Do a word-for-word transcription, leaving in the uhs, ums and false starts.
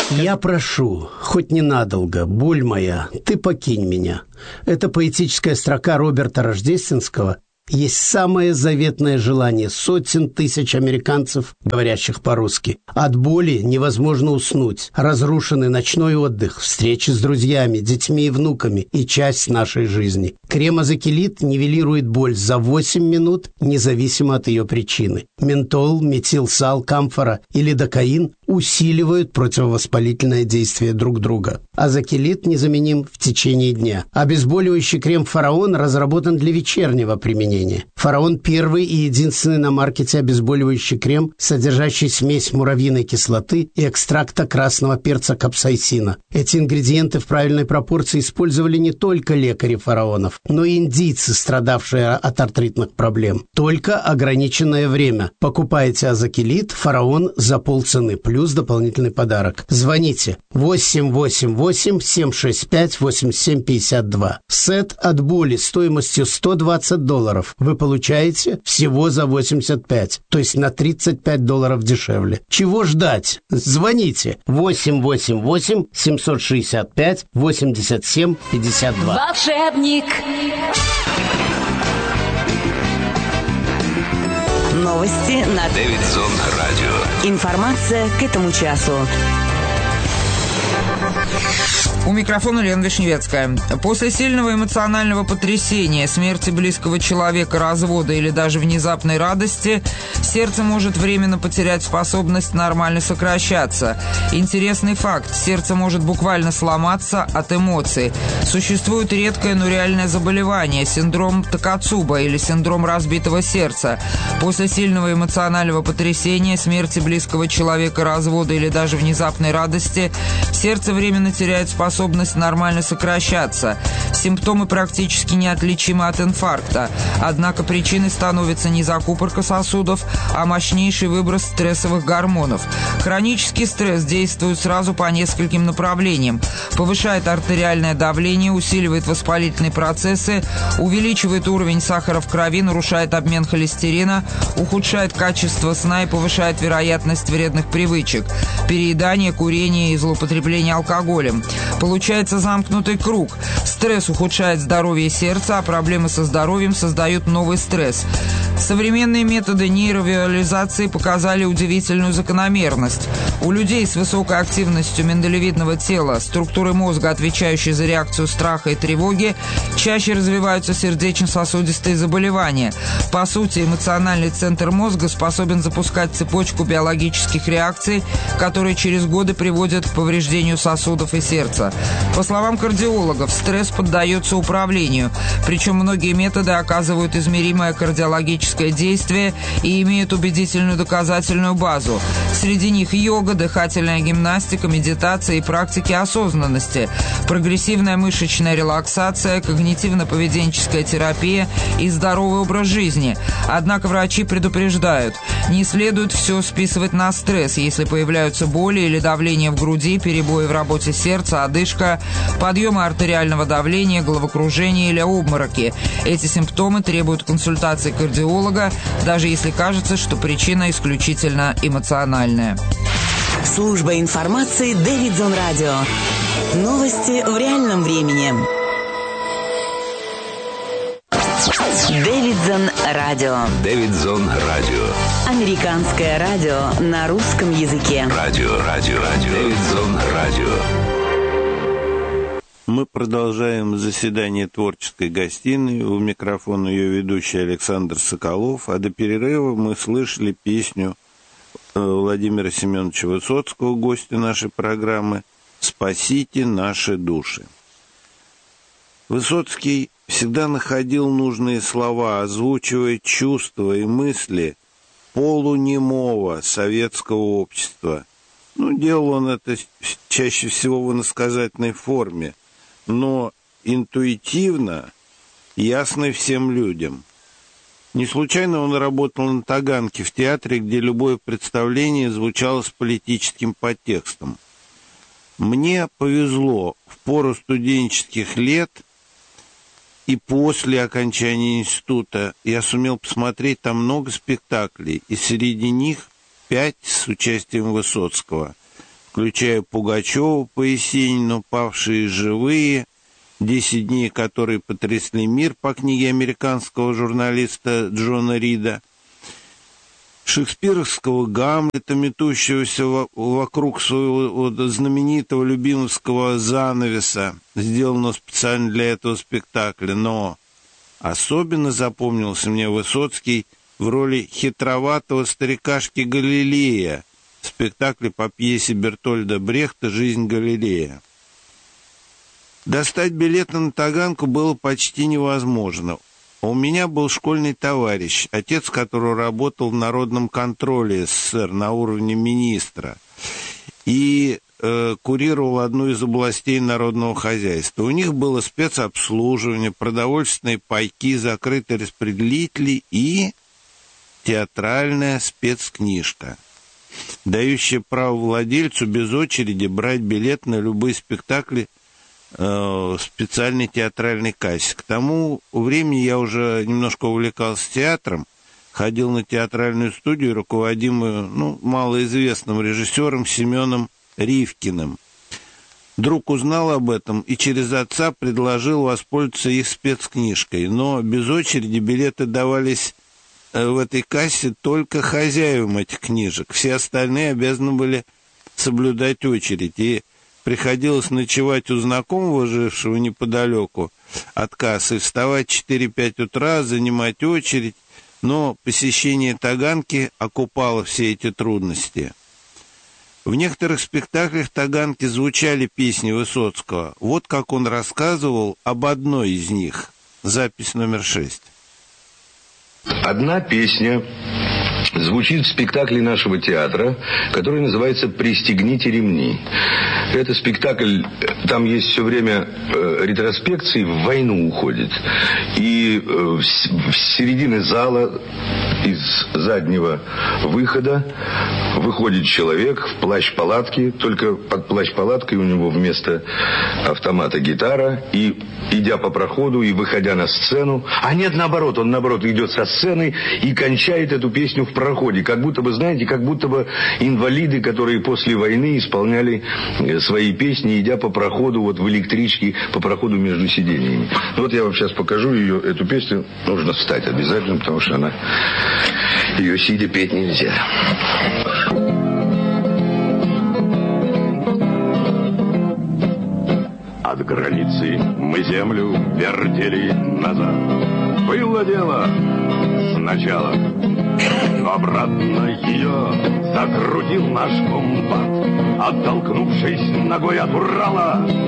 Я прошу, хоть ненадолго, боль моя, ты покинь меня. Это поэтическая строка Роберта Рождественского есть самое заветное желание сотен тысяч американцев, говорящих по-русски. От боли невозможно уснуть. Разрушенный ночной отдых, встречи с друзьями, детьми и внуками и часть нашей жизни. Крем-азокилит нивелирует боль за восемь минут, независимо от ее причины. Ментол, метилсал, камфора или докаин усиливают противовоспалительное действие друг друга. Азокилит незаменим в течение дня. Обезболивающий крем «Фараон» разработан для вечернего применения. «Фараон» – первый и единственный на маркете обезболивающий крем, содержащий смесь муравьиной кислоты и экстракта красного перца капсаицина. Эти ингредиенты в правильной пропорции использовали не только лекари фараонов, но и индийцы, страдавшие от артритных проблем. Только ограниченное время. Покупайте азокилит «Фараон» за полцены, плюс дополнительный подарок. Звоните восемь восемь восемь семь шесть пять восемь семь пять два. Сет от боли стоимостью сто двадцать долларов вы получаете всего за восемьдесят пять, то есть на тридцать пять долларов дешевле. Чего ждать? Звоните восемь восемь восемь семь шесть пять восемь семь пять два. Волшебник. Новости на Дэвидсон Радио. Информация к этому часу. У микрофона Лена Вишневецкая. После сильного эмоционального потрясения, смерти близкого человека, развода или даже внезапной радости, сердце может временно потерять способность нормально сокращаться. Интересный факт. Сердце может буквально сломаться от эмоций. Существует редкое, но реальное заболевание – синдром Такацуба или синдром разбитого сердца. После сильного эмоционального потрясения, смерти близкого человека, развода или даже внезапной радости, сердце временно теряет способность способность нормально сокращаться. Симптомы практически неотличимы от инфаркта. Однако причиной становится не закупорка сосудов, а мощнейший выброс стрессовых гормонов. Хронический стресс действует сразу по нескольким направлениям. Повышает артериальное давление, усиливает воспалительные процессы, увеличивает уровень сахара в крови, нарушает обмен холестерина, ухудшает качество сна и повышает вероятность вредных привычек – переедания, курения и злоупотребления алкоголем. Получается замкнутый круг. Стресс ухудшает здоровье сердца, а проблемы со здоровьем создают новый стресс. Современные методы нейровизуализации показали удивительную закономерность. У людей с высокой активностью миндалевидного тела, структуры мозга, отвечающей за реакцию страха и тревоги, чаще развиваются сердечно-сосудистые заболевания. По сути, эмоциональный центр мозга способен запускать цепочку биологических реакций, которые через годы приводят к повреждению сосудов и сердца. По словам кардиологов, стресс поддается управлению, причем многие методы оказывают измеримое кардиологическое действие и имеют убедительную доказательную базу. Среди них йога, дыхательная гимнастика, медитация и практики осознанности, прогрессивная мышечная релаксация, когнитивно-поведенческая терапия и здоровый образ жизни. Однако врачи предупреждают, не следует все списывать на стресс, если появляются боли или давление в груди, перебои в работе сердца, одышка, подъемы артериального давления, головокружение или обмороки. Эти симптомы требуют консультации кардиолога, даже если кажется, что причина исключительно эмоциональная. Служба информации Дэвидсон Радио. Новости в реальном времени. Дэвидсон Радио. Дэвидсон Радио. Американское радио на русском языке. Радио, радио, радио. Дэвидсон Радио. Мы продолжаем заседание творческой гостиной. У микрофона ее ведущий Александр Соколов. А до перерыва мы слышали песню Владимира Семеновича Высоцкого, гостя нашей программы, «Спасите наши души». Высоцкий всегда находил нужные слова, озвучивая чувства и мысли полунемого советского общества. Ну, делал он это чаще всего в иносказательной форме, но интуитивно, ясно всем людям. Не случайно он работал на Таганке, в театре, где любое представление звучало с политическим подтекстом. Мне повезло в пору студенческих лет и после окончания института я сумел посмотреть там много спектаклей, и среди них пять с участием Высоцкого. включая Пугачева по Есенину, «Павшие живые», «Десять дней, которые потрясли мир» по книге американского журналиста Джона Рида, шекспировского Гамлета, метущегося вокруг своего знаменитого любимского занавеса, сделанного специально для этого спектакля. Но особенно запомнился мне Высоцкий в роли хитроватого старикашки Галилея в спектакле по пьесе Бертольда Брехта «Жизнь Галилея». Достать билеты на Таганку было почти невозможно. У меня был школьный товарищ, отец которого работал в Народном контроле СССР на уровне министра и э, курировал одну из областей народного хозяйства. У них было спецобслуживание, продовольственные пайки, закрытые распределители и театральная спецкнижка, дающая право владельцу без очереди брать билет на любые спектакли в специальной театральной кассе. К тому времени я уже немножко увлекался театром, ходил на театральную студию, руководимую, ну, малоизвестным режиссером Семеном Ривкиным. Друг узнал об этом и через отца предложил воспользоваться их спецкнижкой, но без очереди билеты давались в этой кассе только хозяевам этих книжек. Все остальные обязаны были соблюдать очередь, и приходилось ночевать у знакомого, жившего неподалеку от кассы, вставать в четыре-пять утра, занимать очередь, но посещение Таганки окупало все эти трудности. В некоторых спектаклях Таганки звучали песни Высоцкого. Вот как он рассказывал об одной из них. Запись номер шесть. Одна песня звучит в спектакле нашего театра, который называется «Пристегните ремни». Это спектакль, там есть все время э, ретроспекции, в войну уходит. И э, в, в середине зала, из заднего выхода, выходит человек в плащ-палатке, только под плащ-палаткой у него вместо автомата гитара, и, идя по проходу и выходя на сцену, а нет, наоборот, он, наоборот, идет со сцены и кончает эту песню в проходе, как будто бы, знаете, как будто бы инвалиды, которые после войны исполняли свои песни, идя по проходу, вот в электричке, по проходу между сидениями. Вот я вам сейчас покажу ее, эту песню. Нужно встать обязательно, потому что она, ее сидя петь нельзя. От границы мы землю вертели назад. Было дело сначала, но обратно ее закрутил наш комбат, оттолкнувшись ногой от Урала.